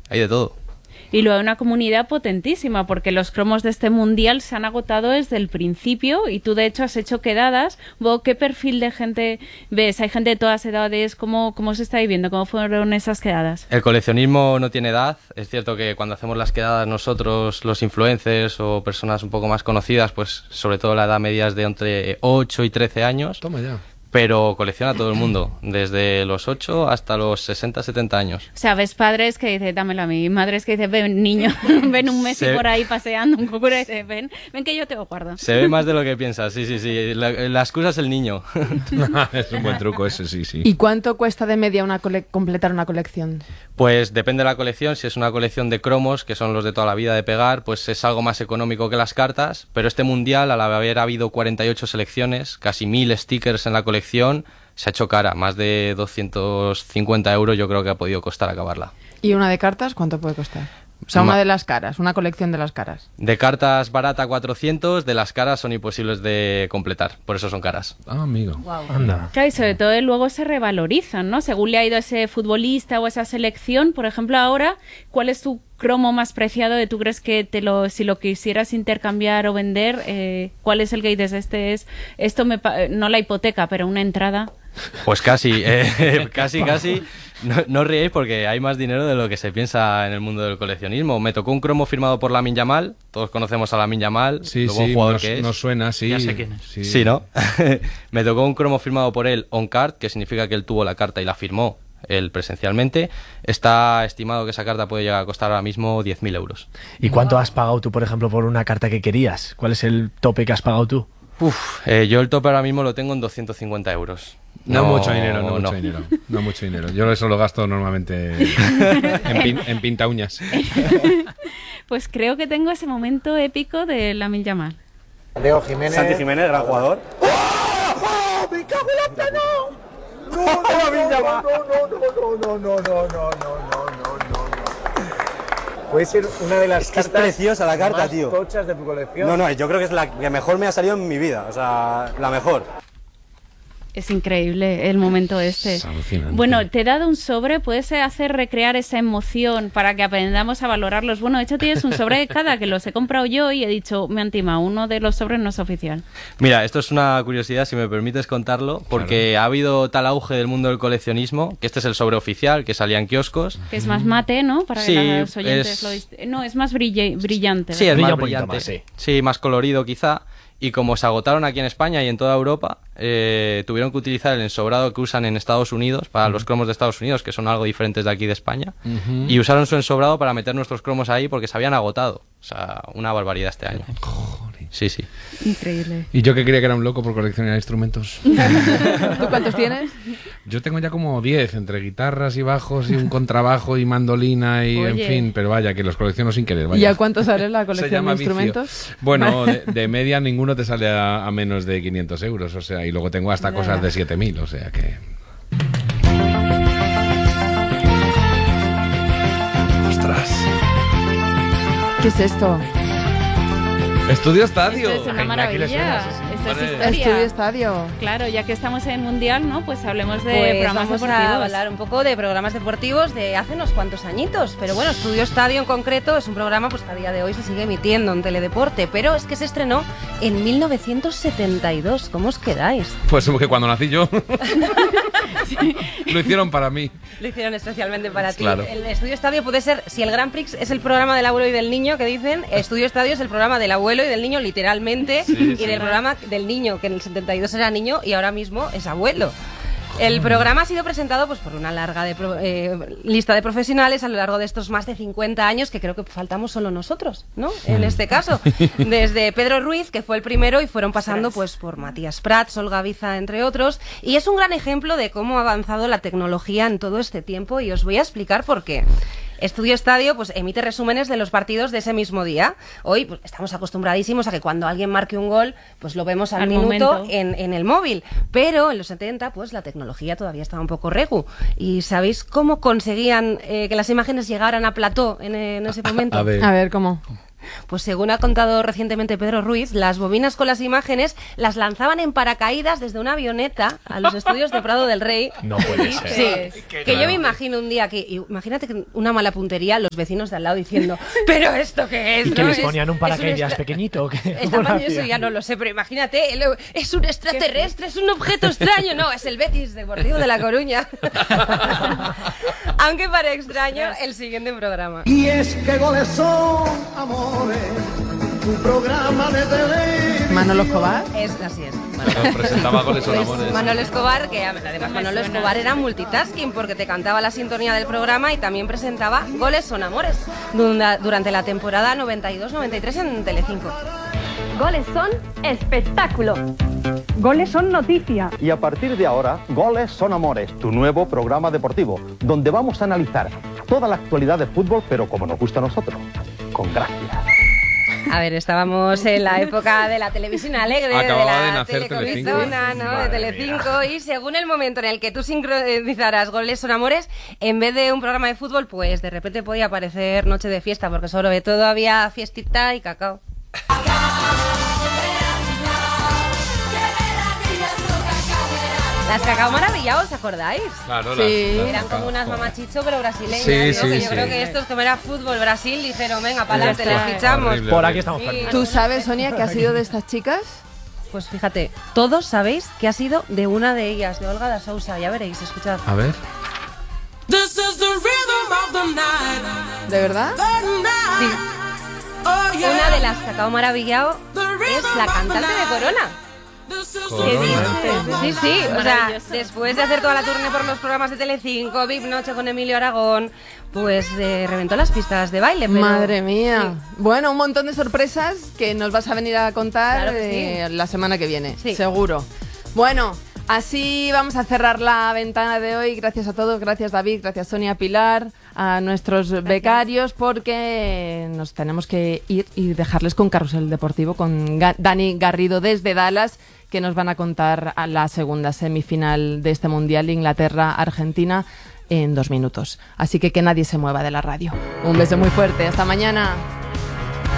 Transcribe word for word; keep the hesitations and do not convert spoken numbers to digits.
hay de todo. Y luego hay una comunidad potentísima, porque los cromos de este mundial se han agotado desde el principio y tú de hecho has hecho quedadas. ¿Vos qué perfil de gente ves? ¿Hay gente de todas edades? ¿Cómo, cómo se está viviendo? ¿Cómo fueron esas quedadas? El coleccionismo no tiene edad. Es cierto que cuando hacemos las quedadas nosotros, los influencers o personas un poco más conocidas, pues sobre todo la edad media es de entre ocho y trece años. Toma ya. Pero colecciona todo el mundo, desde los ocho hasta los sesenta, setenta años. O sea, ves padres que dicen, dámelo a mí, madres que dicen, ven niño, ven un Messi Se... por ahí paseando, un poco y dicen, ven, ven que yo te lo guardo. Se ve más de lo que piensas, sí, sí, sí, la, la excusa es el niño. Es un buen truco ese, sí, sí. ¿Y cuánto cuesta de media una cole- completar una colección? Pues depende de la colección, si es una colección de cromos, que son los de toda la vida de pegar, pues es algo más económico que las cartas, pero este mundial, al haber habido cuarenta y ocho selecciones, casi mil stickers en la colección, se ha hecho cara, más de doscientos cincuenta euros yo creo que ha podido costar acabarla. ¿Y una de cartas cuánto puede costar? O sea, una de las caras, una colección de las caras. De cartas barata cuatrocientos, de las caras son imposibles de completar, por eso son caras. Ah, amigo. Wow. Anda. Claro, y sobre todo luego se revalorizan, ¿no? Según le ha ido ese futbolista o esa selección, por ejemplo, ahora, ¿cuál es tu cromo más preciado de tú crees que te lo, si lo quisieras intercambiar o vender, eh, cuál es el que dices, este es, esto me, no la hipoteca, pero una entrada? Pues casi, eh, casi, casi. No, no os riéis porque hay más dinero de lo que se piensa en el mundo del coleccionismo. Me tocó un cromo firmado por Lamine Yamal. Todos conocemos a Lamine Yamal, Sí, lo buen sí, jugador nos, que es. nos suena, sí. Ya sé quién es. Sí, Sí, ¿no? Me tocó un cromo firmado por él on card, que significa que él tuvo la carta y la firmó él presencialmente. Está estimado que esa carta puede llegar a costar ahora mismo diez mil euros. ¿Y cuánto has pagado tú, por ejemplo, por una carta que querías? ¿Cuál es el tope que has pagado tú? Uf, eh, yo el tope ahora mismo lo tengo en doscientos cincuenta euros. No, mucho dinero, no, mucho dinero. No mucho dinero. Yo eso lo gasto normalmente en, pin, en pinta uñas. Pues creo que tengo ese momento épico de Lamine Yamal. Diego Jiménez. Santi Jiménez, gran jugador. ¡Oh! ¡Oh! ¡Me cago en la no! No, no, no, no, no, no, no, no, no, no, no, no, no, no. Puede ser una de las Es que es cartas preciosa la carta, más tío. tochas de tu colección. No, no, yo creo que es la que mejor me ha salido en mi vida. O sea, la mejor. Es increíble el momento este. Es alucinante. Bueno, te he dado un sobre, puedes hacer recrear esa emoción para que aprendamos a valorarlos. Bueno, de hecho tienes un sobre de cada que los he comprado yo y he dicho, me han timado, uno de los sobres no es oficial. Mira, esto es una curiosidad, si me permites contarlo, porque Claro. ha habido tal auge del mundo del coleccionismo, que este es el sobre oficial, que salía en kioscos. Que es más mate, ¿no? Para Sí, que los oyentes es- lo dist- No, es más brille- brillante. Sí, es Brilla más un poquito brillante. más, sí. Sí, más colorido quizá. Y como se agotaron aquí en España y en toda Europa, eh, tuvieron que utilizar el ensobrado que usan en Estados Unidos, para los cromos de Estados Unidos, que son algo diferentes de aquí de España. Ujú. Y usaron su ensobrado para meter nuestros cromos ahí porque se habían agotado. O sea, una barbaridad este año. Sí, sí. Increíble. Y yo que creía que era un loco por coleccionar instrumentos. ¿Tú cuántos tienes? Yo tengo ya como diez, entre guitarras y bajos y un contrabajo y mandolina y Oye. en fin, pero vaya, que los colecciono sin querer, ¿Y vaya. a cuánto sale la Se colección llama de vicio. instrumentos? Bueno, de, de media ninguno te sale a, a menos de quinientos euros, o sea, y luego tengo hasta Ya. cosas de siete mil, o sea que... ¡Ostras! ¿Qué es esto? Estudio Estadio. Esto es una Venga, aquí le suena, maravilla. sí, sí. Esto es Vale. historia. Estudio Estadio. Claro, ya que estamos en el Mundial, ¿no? Pues hablemos de Pues programas vamos deportivos. a hablar un poco de programas deportivos de hace unos cuantos añitos. Pero bueno, Estudio Estadio en concreto es un programa pues, que a día de hoy se sigue emitiendo en Teledeporte. Pero es que se estrenó en mil novecientos setenta y dos. ¿Cómo os quedáis? Pues que cuando nací yo. Lo hicieron para mí. Lo hicieron especialmente para ti. Claro. El Estudio Estadio puede ser, si el Grand Prix es el programa del abuelo y del niño que dicen, Estudio Estadio es el programa del abuelo y del niño literalmente, y del programa del niño, que en el setenta y dos era niño y ahora mismo es abuelo. El programa ha sido presentado pues, por una larga de pro- eh, lista de profesionales a lo largo de estos más de cincuenta años, que creo que faltamos solo nosotros, ¿no? En este caso. Desde Pedro Ruiz, que fue el primero, y fueron pasando pues, por Matías Prats, Olga Biza, entre otros. Y es un gran ejemplo de cómo ha avanzado la tecnología en todo este tiempo, y os voy a explicar por qué. Estudio Estadio pues emite resúmenes de los partidos de ese mismo día. Hoy pues, estamos acostumbradísimos a que cuando alguien marque un gol, pues lo vemos al, Al minuto momento. en, en el móvil. Pero en los setenta, pues la tecnología todavía estaba un poco regu. ¿Y sabéis cómo conseguían eh, que las imágenes llegaran a plató en, en ese momento? A ver. A ver, ¿cómo? Pues según ha contado recientemente Pedro Ruiz, las bobinas con las imágenes las lanzaban en paracaídas desde una avioneta a los estudios de Prado del Rey. No puede ser. Sí, que claro. Yo me imagino un día que, imagínate que una mala puntería, los vecinos de al lado diciendo, ¿pero esto qué es? ¿Y ¿no? que les ponían es, un paracaídas extra... pequeñito o qué? El tamaño eso ya no lo sé, pero imagínate, es un extraterrestre, es un objeto extraño. No, es el Betis Deportivo de La Coruña. Aunque para extraño, el siguiente programa. Y es que Goles son amores, tu programa de televisión. ¿Manolo Escobar? Es, así es. Manolo presentaba Goles son pues amores. Manolo Escobar, que además Manolo Escobar era multitasking porque te cantaba la sintonía del programa y también presentaba Goles son amores durante la temporada noventa y dos noventa y tres en Telecinco. Goles son espectáculo. Goles son noticia. Y a partir de ahora, Goles son amores, tu nuevo programa deportivo, donde vamos a analizar toda la actualidad del fútbol, pero como nos gusta a nosotros, con gracia. A ver, estábamos en la época de la televisión alegre, Acababa de de la nacer telecomisona, ¿no? Madre de Telecinco, y según el momento en el que tú sincronizaras Goles son amores, en vez de un programa de fútbol, pues de repente podía aparecer Noche de Fiesta, porque sobre todo había fiestita y cacao. Las Cacao Maravillados, ¿os acordáis? Claro, sí. las, las Eran como unas mamachicho, pero brasileñas. Sí, ¿no? sí, que yo sí. creo que estos, como era fútbol Brasil, dijeron, venga, para adelante, les fichamos. Horrible, Por aquí horrible. estamos perdidos. ¿Tú sabes, Sonia, qué ha sido de estas chicas? Pues fíjate, todos sabéis que ha sido de una de ellas, de Olga da Sousa. Ya veréis, escuchad. A ver. ¿De verdad? Sí. Una de las Cacao Maravillao es la cantante de Corona. ¿Qué dices? Sí, sí, o sea, después de hacer toda la tournée por los programas de Telecinco, V I P Noche con Emilio Aragón, pues eh, reventó las pistas de baile. Pero... Madre mía. Sí. Bueno, un montón de sorpresas que nos vas a venir a contar Claro que eh, sí. la semana que viene, Sí. seguro. Bueno, así vamos a cerrar la ventana de hoy. Gracias a todos, gracias David, gracias Sonia, Pilar, a nuestros gracias. becarios, porque nos tenemos que ir y dejarles con Carrusel Deportivo, con Ga- Dani Garrido desde Dallas, que nos van a contar a la segunda semifinal de este Mundial, Inglaterra-Argentina, en dos minutos. Así que que nadie se mueva de la radio. Un beso muy fuerte, hasta mañana.